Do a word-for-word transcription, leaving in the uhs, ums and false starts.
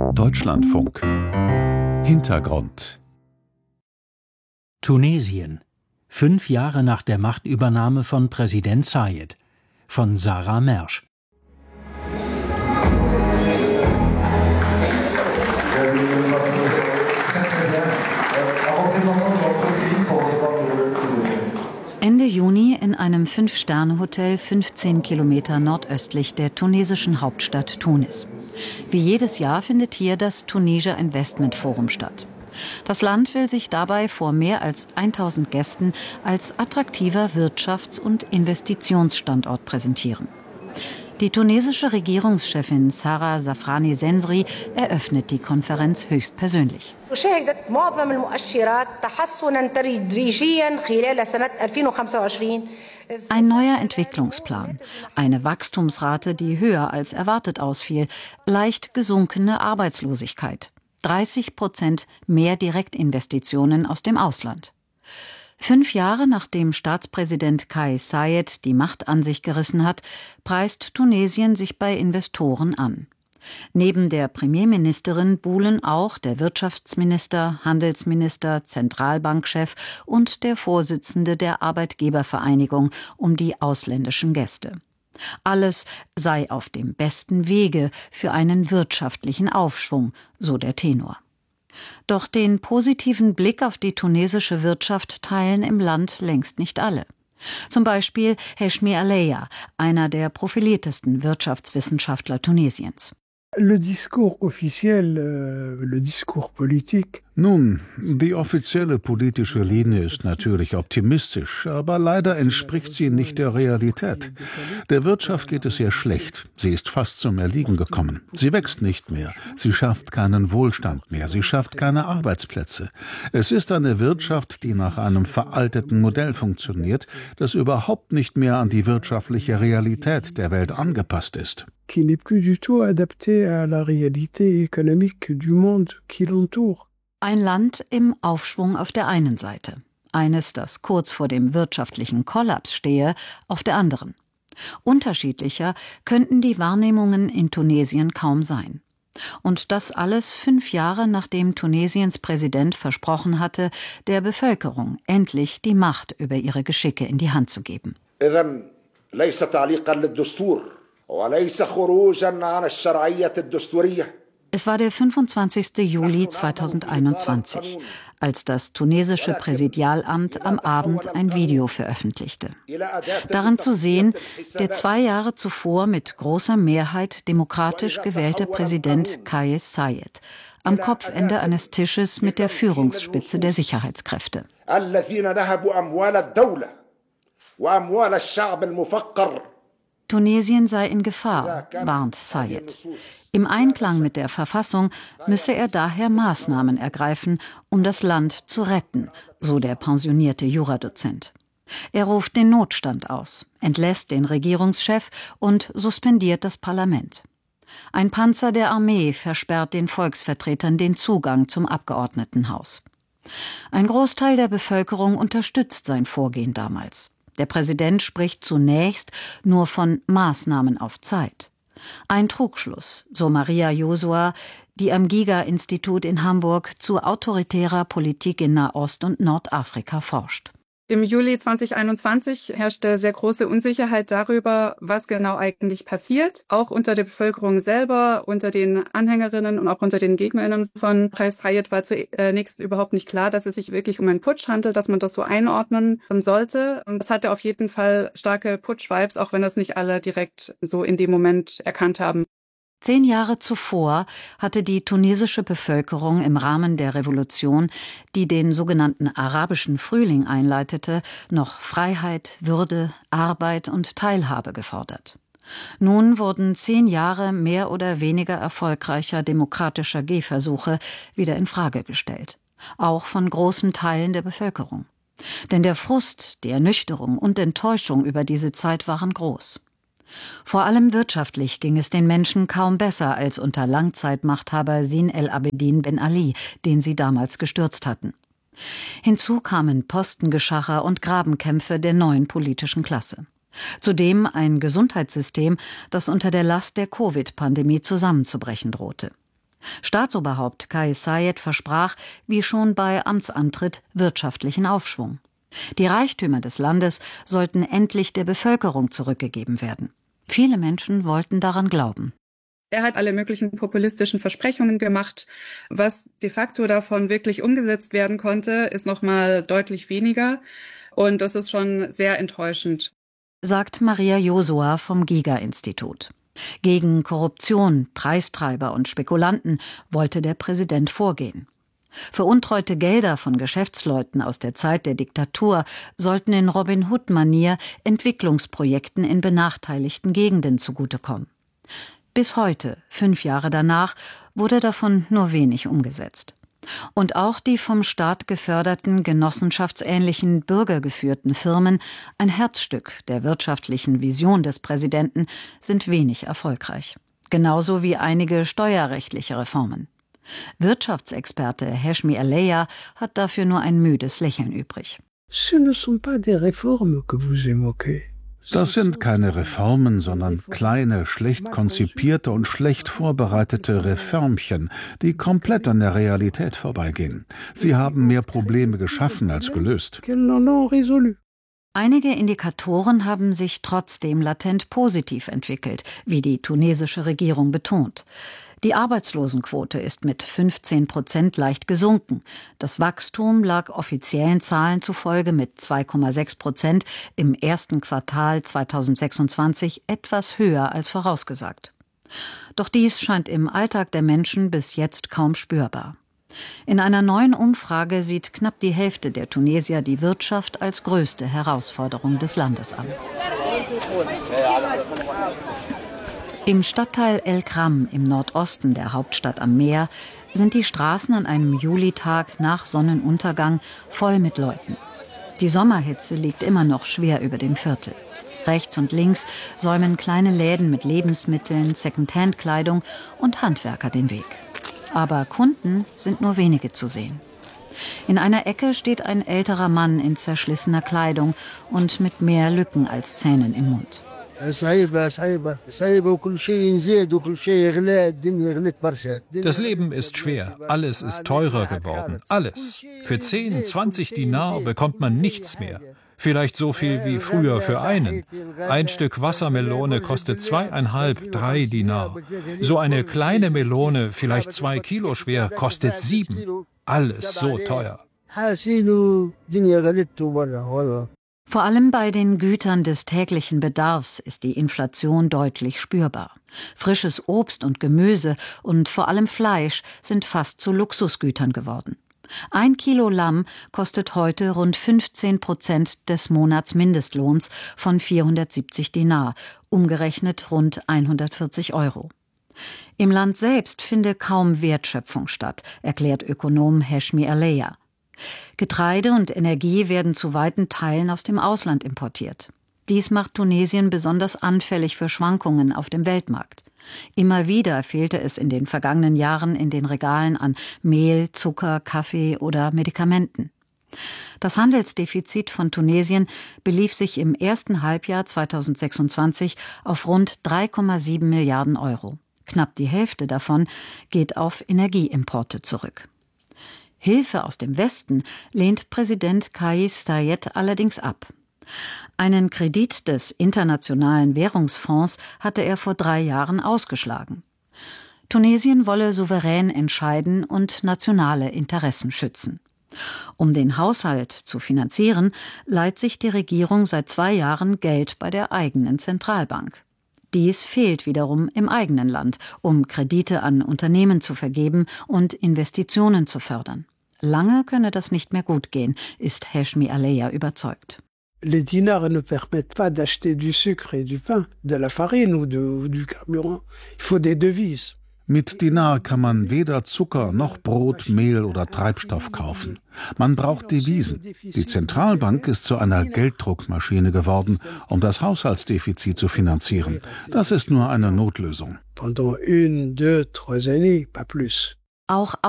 Deutschlandfunk. Hintergrund. Tunesien. Fünf Jahre nach der Machtübernahme von Präsident Zayed. Von Sarah Mersch. Ende Juni in einem Fünf-Sterne-Hotel fünfzehn Kilometer nordöstlich der tunesischen Hauptstadt Tunis. Wie jedes Jahr findet hier das Tunisia Investment Forum statt. Das Land will sich dabei vor mehr als tausend Gästen als attraktiver Wirtschafts- und Investitionsstandort präsentieren. Die tunesische Regierungschefin Sarah Safrani Sensri eröffnet die Konferenz höchstpersönlich. Ein neuer Entwicklungsplan, eine Wachstumsrate, die höher als erwartet ausfiel, leicht gesunkene Arbeitslosigkeit, dreißig Prozent mehr Direktinvestitionen aus dem Ausland. Fünf Jahre nachdem Staatspräsident Kais Saied die Macht an sich gerissen hat, preist Tunesien sich bei Investoren an. Neben der Premierministerin buhlen auch der Wirtschaftsminister, Handelsminister, Zentralbankchef und der Vorsitzende der Arbeitgebervereinigung um die ausländischen Gäste. Alles sei auf dem besten Wege für einen wirtschaftlichen Aufschwung, so der Tenor. Doch den positiven Blick auf die tunesische Wirtschaft teilen im Land längst nicht alle. Zum Beispiel Heshmi Aleya, einer der profiliertesten Wirtschaftswissenschaftler Tunesiens. Le discours officiel, le discours politique. Nun, die offizielle politische Linie ist natürlich optimistisch, aber leider entspricht sie nicht der Realität. Der Wirtschaft geht es sehr schlecht. Sie ist fast zum Erliegen gekommen. Sie wächst nicht mehr. Sie schafft keinen Wohlstand mehr. Sie schafft keine Arbeitsplätze. Es ist eine Wirtschaft, die nach einem veralteten Modell funktioniert, das überhaupt nicht mehr an die wirtschaftliche Realität der Welt angepasst ist. Qui n'est plus du tout adapté à la réalité économique du monde qui l'entoure. Ein Land im Aufschwung auf der einen Seite, eines, das kurz vor dem wirtschaftlichen Kollaps stehe, auf der anderen. Unterschiedlicher könnten die Wahrnehmungen in Tunesien kaum sein. Und das alles fünf Jahre nachdem Tunesiens Präsident versprochen hatte, der Bevölkerung endlich die Macht über ihre Geschicke in die Hand zu geben. Es war der fünfundzwanzigste Juli zweitausendeinundzwanzig, als das tunesische Präsidialamt am Abend ein Video veröffentlichte. Darin zu sehen, der zwei Jahre zuvor mit großer Mehrheit demokratisch gewählte Präsident Kais Saied am Kopfende eines Tisches mit der Führungsspitze der Sicherheitskräfte. Tunesien sei in Gefahr, warnt Saied. Im Einklang mit der Verfassung müsse er daher Maßnahmen ergreifen, um das Land zu retten, so der pensionierte Juradozent. Er ruft den Notstand aus, entlässt den Regierungschef und suspendiert das Parlament. Ein Panzer der Armee versperrt den Volksvertretern den Zugang zum Abgeordnetenhaus. Ein Großteil der Bevölkerung unterstützt sein Vorgehen damals. Der Präsident spricht zunächst nur von Maßnahmen auf Zeit. Ein Trugschluss, so Maria Josua, die am Giga-Institut in Hamburg zu autoritärer Politik in Nahost und Nordafrika forscht. Im Juli zweitausendeinundzwanzig herrschte sehr große Unsicherheit darüber, was genau eigentlich passiert. Auch unter der Bevölkerung selber, unter den Anhängerinnen und auch unter den Gegnerinnen von Kais Saied war zunächst überhaupt nicht klar, dass es sich wirklich um einen Putsch handelt, dass man das so einordnen sollte. Und es hatte auf jeden Fall starke Putsch-Vibes, auch wenn das nicht alle direkt so in dem Moment erkannt haben. Zehn Jahre zuvor hatte die tunesische Bevölkerung im Rahmen der Revolution, die den sogenannten arabischen Frühling einleitete, noch Freiheit, Würde, Arbeit und Teilhabe gefordert. Nun wurden zehn Jahre mehr oder weniger erfolgreicher demokratischer Gehversuche wieder in Frage gestellt, auch von großen Teilen der Bevölkerung. Denn der Frust, die Ernüchterung und Enttäuschung über diese Zeit waren groß. Vor allem wirtschaftlich ging es den Menschen kaum besser als unter Langzeitmachthaber Zine El Abidine Ben Ali, den sie damals gestürzt hatten. Hinzu kamen Postengeschacher und Grabenkämpfe der neuen politischen Klasse. Zudem ein Gesundheitssystem, das unter der Last der Covid-Pandemie zusammenzubrechen drohte. Staatsoberhaupt Kais Saied versprach, wie schon bei Amtsantritt, wirtschaftlichen Aufschwung. Die Reichtümer des Landes sollten endlich der Bevölkerung zurückgegeben werden. Viele Menschen wollten daran glauben. Er hat alle möglichen populistischen Versprechungen gemacht. Was de facto davon wirklich umgesetzt werden konnte, ist noch mal deutlich weniger. Und das ist schon sehr enttäuschend, sagt Maria Josua vom Giga-Institut. Gegen Korruption, Preistreiber und Spekulanten wollte der Präsident vorgehen. Veruntreute Gelder von Geschäftsleuten aus der Zeit der Diktatur sollten in Robin Hood-Manier Entwicklungsprojekten in benachteiligten Gegenden zugutekommen. Bis heute, fünf Jahre danach, wurde davon nur wenig umgesetzt. Und auch die vom Staat geförderten, genossenschaftsähnlichen, bürgergeführten Firmen, ein Herzstück der wirtschaftlichen Vision des Präsidenten, sind wenig erfolgreich. Genauso wie einige steuerrechtliche Reformen. Wirtschaftsexperte Heshmi Aleya hat dafür nur ein müdes Lächeln übrig. Ce ne sont pas des réformes que vous évoquez. Das sind keine Reformen, sondern kleine, schlecht konzipierte und schlecht vorbereitete Reformchen, die komplett an der Realität vorbeigehen. Sie haben mehr Probleme geschaffen als gelöst. Einige Indikatoren haben sich trotzdem latent positiv entwickelt, wie die tunesische Regierung betont. Die Arbeitslosenquote ist mit fünfzehn Prozent leicht gesunken. Das Wachstum lag offiziellen Zahlen zufolge mit zwei Komma sechs Prozent im ersten Quartal zweitausendsechsundzwanzig etwas höher als vorausgesagt. Doch dies scheint im Alltag der Menschen bis jetzt kaum spürbar. In einer neuen Umfrage sieht knapp die Hälfte der Tunesier die Wirtschaft als größte Herausforderung des Landes an. Im Stadtteil El Kram im Nordosten der Hauptstadt am Meer sind die Straßen an einem Julitag nach Sonnenuntergang voll mit Leuten. Die Sommerhitze liegt immer noch schwer über dem Viertel. Rechts und links säumen kleine Läden mit Lebensmitteln, Secondhand-Kleidung und Handwerker den Weg. Aber Kunden sind nur wenige zu sehen. In einer Ecke steht ein älterer Mann in zerschlissener Kleidung und mit mehr Lücken als Zähnen im Mund. Das Leben ist schwer. Alles ist teurer geworden. Alles. Für zehn, zwanzig Dinar bekommt man nichts mehr. Vielleicht so viel wie früher für einen. Ein Stück Wassermelone kostet zweieinhalb, drei Dinar. So eine kleine Melone, vielleicht zwei Kilo schwer, kostet sieben. Alles so teuer. Vor allem bei den Gütern des täglichen Bedarfs ist die Inflation deutlich spürbar. Frisches Obst und Gemüse und vor allem Fleisch sind fast zu Luxusgütern geworden. Ein Kilo Lamm kostet heute rund fünfzehn Prozent des Monatsmindestlohns von vierhundertsiebzig Dinar, umgerechnet rund hundertvierzig Euro. Im Land selbst finde kaum Wertschöpfung statt, erklärt Ökonom Heshmi Aleya. Getreide und Energie werden zu weiten Teilen aus dem Ausland importiert. Dies macht Tunesien besonders anfällig für Schwankungen auf dem Weltmarkt. Immer wieder fehlte es in den vergangenen Jahren in den Regalen an Mehl, Zucker, Kaffee oder Medikamenten. Das Handelsdefizit von Tunesien belief sich im ersten Halbjahr zweitausendsechsundzwanzig auf rund drei Komma sieben Milliarden Euro. Knapp die Hälfte davon geht auf Energieimporte zurück. Hilfe aus dem Westen lehnt Präsident Kais Saied allerdings ab. Einen Kredit des Internationalen Währungsfonds hatte er vor drei Jahren ausgeschlagen. Tunesien wolle souverän entscheiden und nationale Interessen schützen. Um den Haushalt zu finanzieren, leiht sich die Regierung seit zwei Jahren Geld bei der eigenen Zentralbank. Dies fehlt wiederum im eigenen Land, um Kredite an Unternehmen zu vergeben und Investitionen zu fördern. Lange könne das nicht mehr gut gehen, ist Heshmi Aleya überzeugt. Les dinars ne permettent pas d'acheter du sucre et du pain, de la farine ou, de, ou du carburant. Il faut des devises. Mit Dinar kann man weder Zucker noch Brot, Mehl oder Treibstoff kaufen. Man braucht Devisen. Die Zentralbank ist zu einer Gelddruckmaschine geworden, um das Haushaltsdefizit zu finanzieren. Das ist nur eine Notlösung. Pendant une, deux, trois années, pas plus. Auch